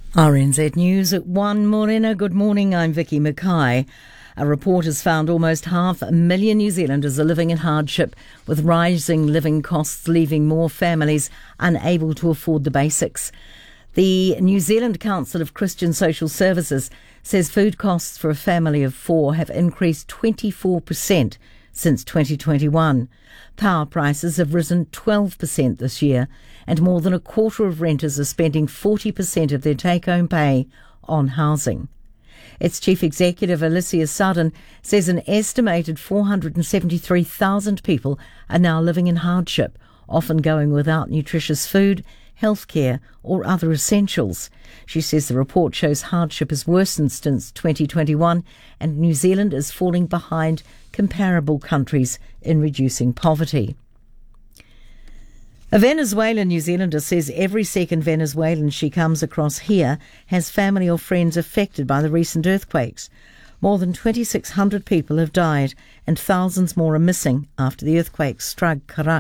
RNZ News at 1. Morena, good morning. I'm Vicky Mackay. A report has found almost 500,000 New Zealanders are living in hardship, with rising living costs leaving more families unable to afford the basics. The New Zealand Council of Christian Social Services says food costs for a family of 4 have increased 24% since 2021. Power prices have risen 12% this year, and more than a quarter of renters are spending 40% of their take-home pay on housing. Its chief executive, Alicia Sudden, says an estimated 473,000 people are now living in hardship, often going without nutritious food, healthcare or other essentials. She says the report shows hardship has worsened since 2021 and New Zealand is falling behind comparable countries in reducing poverty. A Venezuelan New Zealander says every second Venezuelan she comes across here has family or friends affected by the recent earthquakes. More than 2,600 people have died and thousands more are missing after the earthquake struck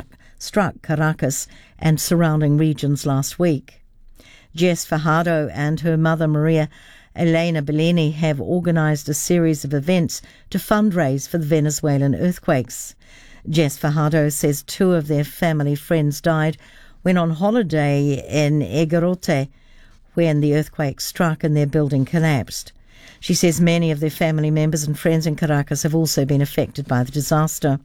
Caracas and surrounding regions last week. Jess Fajardo and her mother Maria Elena Bellini have organised a series of events to fundraise for the Venezuelan earthquakes. Jess Fajardo says 2 of their family friends died when on holiday in Egarote when the earthquake struck and their building collapsed. She says many of their family members and friends in Caracas have also been affected by the disaster.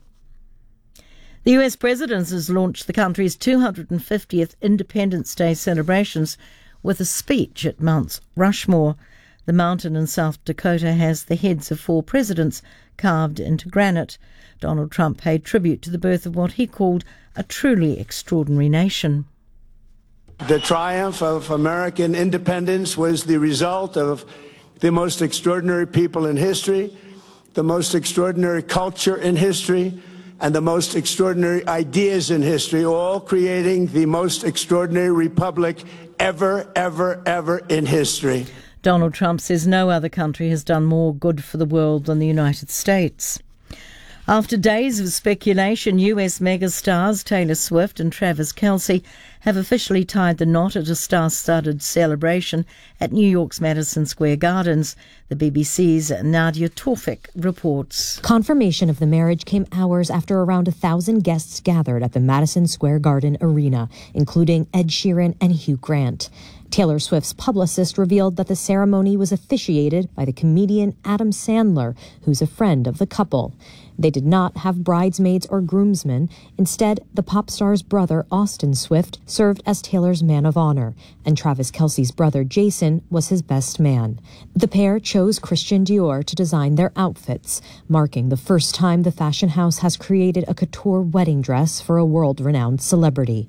The US President has launched the country's 250th Independence Day celebrations with a speech at Mount Rushmore. The mountain in South Dakota has the heads of 4 presidents carved into granite. Donald Trump paid tribute to the birth of what he called a truly extraordinary nation. The triumph of American independence was the result of the most extraordinary people in history, the most extraordinary culture in history, and the most extraordinary ideas in history, all creating the most extraordinary republic ever in history. Donald Trump says no other country has done more good for the world than the United States. After days of speculation, US megastars Taylor Swift and Travis Kelce have officially tied the knot at a star-studded celebration at New York's Madison Square Gardens. The BBC's Nadia Tawfik reports. Confirmation of the marriage came hours after around 1,000 guests gathered at the Madison Square Garden arena, including Ed Sheeran and Hugh Grant. Taylor Swift's publicist revealed that the ceremony was officiated by the comedian Adam Sandler, who's a friend of the couple. They did not have bridesmaids or groomsmen. Instead, the pop star's brother, Austin Swift, served as Taylor's man of honor, and Travis Kelce's brother, Jason, was his best man. The pair chose Christian Dior to design their outfits, marking the first time the fashion house has created a couture wedding dress for a world-renowned celebrity.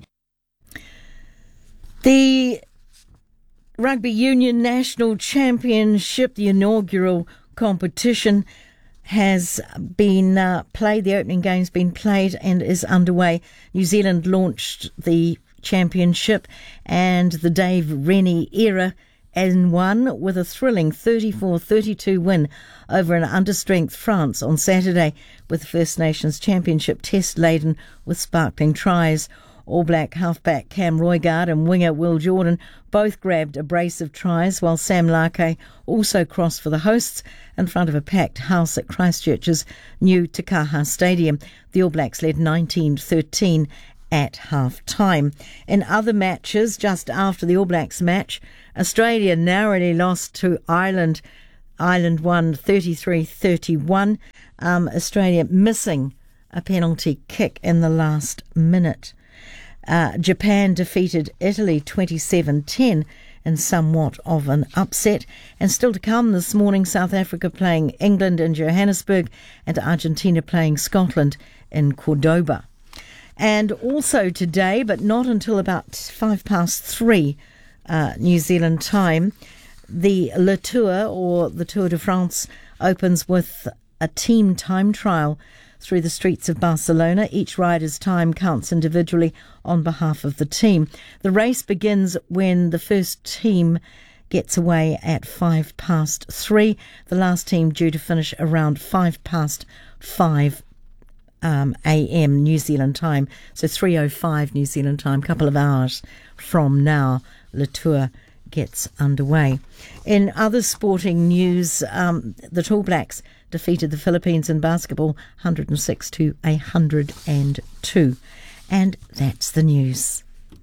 The Rugby Union National Championship, the inaugural competition, has been played. The opening game's been played and is underway. New Zealand launched the championship and the Dave Rennie era and won with a thrilling 34-32 win over an understrength France on Saturday, with the First Nations Championship test laden with sparkling tries. All Black halfback Cam Roigard and winger Will Jordan both grabbed a brace of tries, while Sam Lake also crossed for the hosts in front of a packed house at Christchurch's new Te Kaha Stadium. The All Blacks led 19-13 at half-time. In other matches, just after the All Blacks match, Australia narrowly lost to Ireland. Ireland won 33-31. Australia missing a penalty kick in the last minute. Japan defeated Italy 27-10 in somewhat of an upset. And still to come this morning, South Africa playing England in Johannesburg and Argentina playing Scotland in Cordoba. And also today, but not until about 3:05 New Zealand time, the Le Tour, or the Tour de France, opens with a team time trial through the streets of Barcelona. Each rider's time counts individually on behalf of the team. The race begins when the first team gets away at 3:05. The last team due to finish around 5:05 a.m. New Zealand time. So 3:05 New Zealand time, couple of hours from now, Le Tour gets underway. In other sporting news, the Tall Blacks defeated the Philippines in basketball 106 to 102. And that's the news.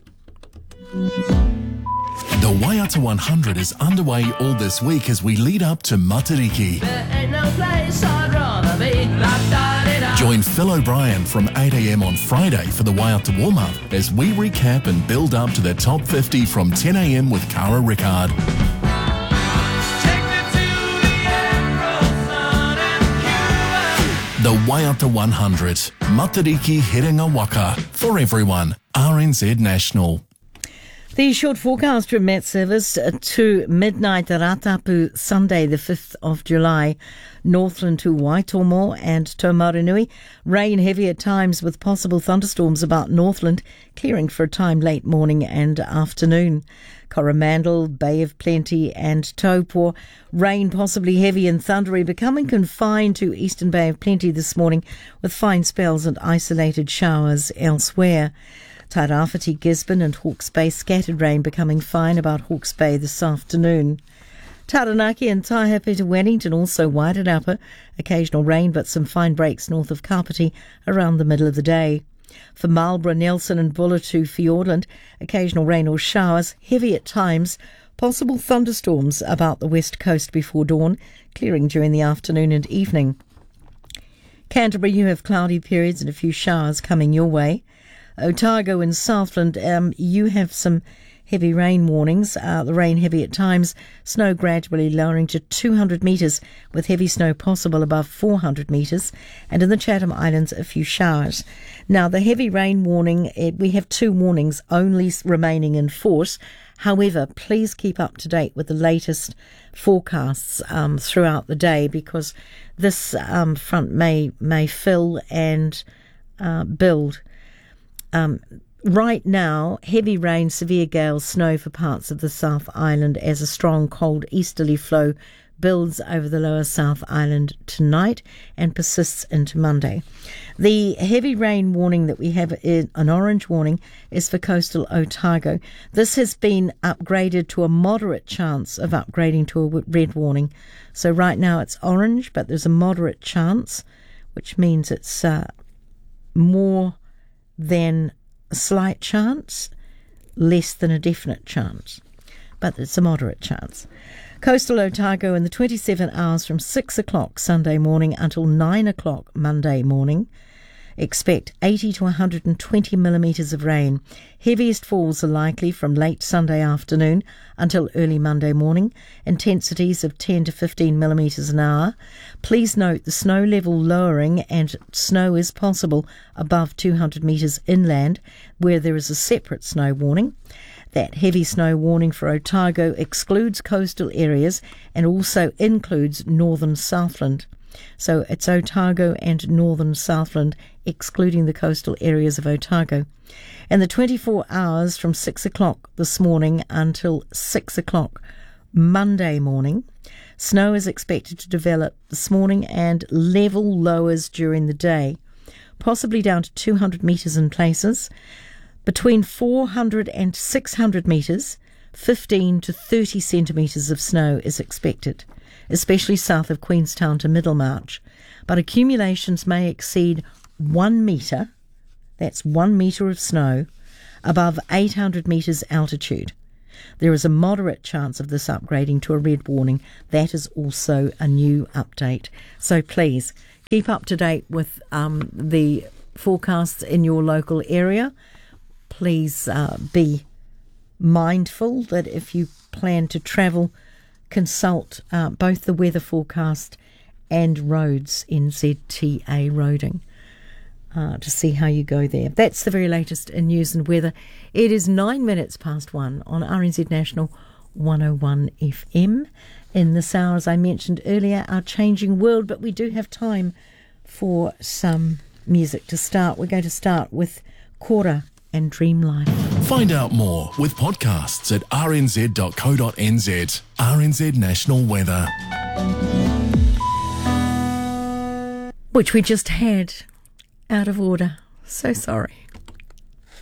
The Waiata 100 is underway all this week as we lead up to Matariki. Join Phil O'Brien from 8 a.m. on Friday for the Waiata warm-up as we recap and build up to the top 50 from 10 a.m. with Cara Rickard. The Waiata 100, Matariki Herenga Waka, for everyone, RNZ National. The short forecast from Met Service to midnight Ratapu Sunday the 5th of July. Northland to Waitomo and Taumarunui. Rain heavy at times with possible thunderstorms about Northland, clearing for a time late morning and afternoon. Coromandel, Bay of Plenty and Taupo. Rain possibly heavy and thundery, becoming confined to Eastern Bay of Plenty this morning with fine spells and isolated showers elsewhere. Tairāwhiti, Gisborne and Hawke's Bay, scattered rain becoming fine about Hawke's Bay this afternoon. Taranaki and Taihape to Wellington, also Wairarapa, occasional rain but some fine breaks north of Kapiti around the middle of the day. For Marlborough, Nelson and Buller to Fiordland, occasional rain or showers, heavy at times, possible thunderstorms about the west coast before dawn, clearing during the afternoon and evening. Canterbury, you have cloudy periods and a few showers coming your way. Otago and Southland, you have some heavy rain warnings. The rain heavy at times, snow gradually lowering to 200 metres with heavy snow possible above 400 metres. And in the Chatham Islands, a few showers. Now, the heavy rain warning, we have 2 warnings only remaining in force. However, please keep up to date with the latest forecasts throughout the day because this front may fill and build. Right now, heavy rain, severe gales, snow for parts of the South Island as a strong cold easterly flow builds over the lower South Island tonight and persists into Monday. The heavy rain warning that we have, an orange warning, is for coastal Otago. This has been upgraded to a moderate chance of upgrading to a red warning. So right now it's orange, but there's a moderate chance, which means it's more than a slight chance, less than a definite chance, but it's a moderate chance. Coastal Otago in the 27 hours from 6 o'clock Sunday morning until 9 o'clock Monday morning. Expect 80 to 120 millimetres of rain. Heaviest falls are likely from late Sunday afternoon until early Monday morning. Intensities of 10 to 15 millimetres an hour. Please note the snow level lowering and snow is possible above 200 metres inland where there is a separate snow warning. That heavy snow warning for Otago excludes coastal areas and also includes northern Southland. So it's Otago and northern Southland, excluding the coastal areas of Otago. In the 24 hours from 6 o'clock this morning until 6 o'clock Monday morning, snow is expected to develop this morning and level lowers during the day, possibly down to 200 metres in places. Between 400 and 600 metres, 15 to 30 centimetres of snow is expected, especially south of Queenstown to Middlemarch. But accumulations may exceed 1 metre, that's 1 metre of snow, above 800 metres altitude. There is a moderate chance of this upgrading to a red warning. That is also a new update. So please keep up to date with the forecasts in your local area. Please be mindful that if you plan to travel, consult both the weather forecast and roads, NZTA roading, to see how you go there. That's the very latest in news and weather. It is 9 minutes past 1 on RNZ National 101 FM. In this hour, as I mentioned earlier, our changing world, but we do have time for some music to start. We're going to start with Kora and Dream Life. Find out more with podcasts at rnz.co.nz. RNZ National Weather. Which we just had out of order. So sorry.